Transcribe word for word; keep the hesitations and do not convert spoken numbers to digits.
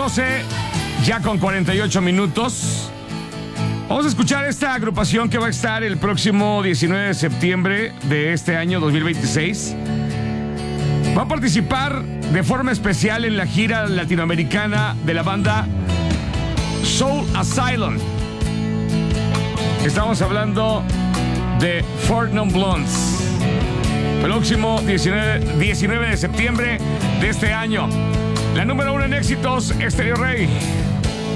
doce, ya con cuarenta y ocho minutos. Vamos a escuchar esta agrupación que va a estar el próximo diecinueve de septiembre de este año dos mil veintiséis. Va a participar de forma especial en la gira latinoamericana de la banda Soul Asylum. Estamos hablando de Four Non Blondes. Próximo diecinueve de septiembre de este año. La número uno en éxitos, Estéreo Rey.